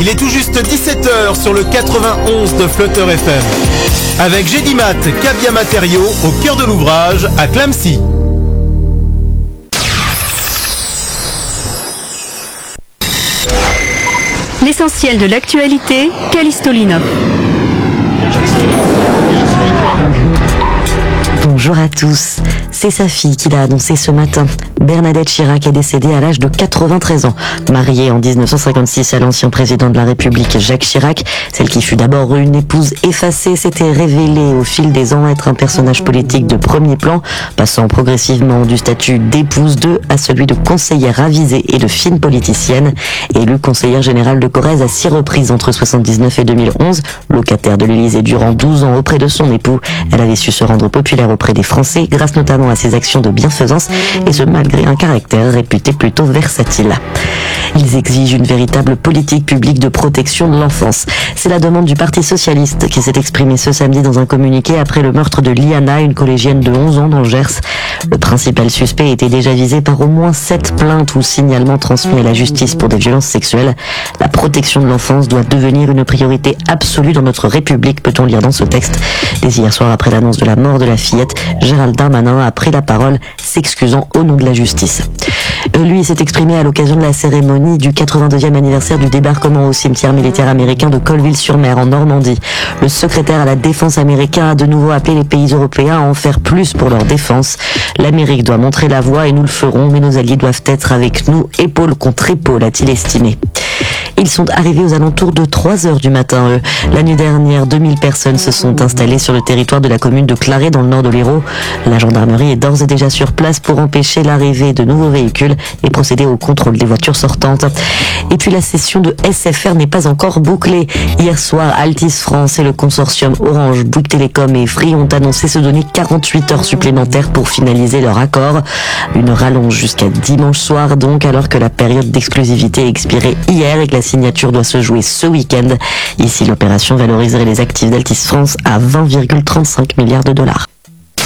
Il est tout juste 17h sur le 91 de Flutter FM. Avec Gédimat, Cabia Matériaux, au cœur de l'ouvrage, à Clamecy. L'essentiel de l'actualité, Callisto Linov. Bonjour à tous. C'est sa fille qui l'a annoncé ce matin. Bernadette Chirac est décédée à l'âge de 93 ans. Mariée en 1956 à l'ancien président de la République Jacques Chirac, celle qui fut d'abord une épouse effacée s'était révélée au fil des ans être un personnage politique de premier plan, passant progressivement du statut d'épouse à celui de conseillère avisée et de fine politicienne. Élue conseillère générale de Corrèze à 6 reprises entre 1979 et 2011, locataire de l'Élysée durant 12 ans auprès de son époux, elle avait su se rendre populaire auprès des Français grâce notamment à ses actions de bienfaisance, et ce malgré un caractère réputé plutôt versatile. Ils exigent une véritable politique publique de protection de l'enfance. C'est la demande du Parti socialiste qui s'est exprimée ce samedi dans un communiqué après le meurtre de Liana, une collégienne de 11 ans dans le Gers. Le principal suspect était déjà visé par au moins 7 plaintes ou signalements transmis à la justice pour des violences sexuelles. La protection de l'enfance doit devenir une priorité absolue dans notre République, peut-on lire dans ce texte. Dès hier soir, après l'annonce de la mort de la fillette, Gérald Darmanin a pris la parole, s'excusant au nom de la justice. Lui s'est exprimé à l'occasion de la cérémonie du 82e anniversaire du débarquement au cimetière militaire américain de Colville-sur-Mer en Normandie. Le secrétaire à la défense américain a de nouveau appelé les pays européens à en faire plus pour leur défense. L'Amérique doit montrer la voie et nous le ferons, mais nos alliés doivent être avec nous, épaule contre épaule, a-t-il estimé. Ils sont arrivés aux alentours de 3 heures du matin, eux. La nuit dernière, 2000 personnes se sont installées sur le territoire de la commune de Claré, dans le nord de l'Hérault. La gendarmerie est d'ores et déjà sur place pour empêcher l'arrivée de nouveaux véhicules et procéder au contrôle des voitures sortantes. Et puis la session de SFR n'est pas encore bouclée. Hier soir, Altice France et le consortium Orange, Bouygues Télécom et Free ont annoncé se donner 48 heures supplémentaires pour finaliser leur accord. Une rallonge jusqu'à dimanche soir donc, alors que la période d'exclusivité expirait hier et que la signature doit se jouer ce week-end. Ici, l'opération valoriserait les actifs d'Altis France à 20,35 milliards de dollars.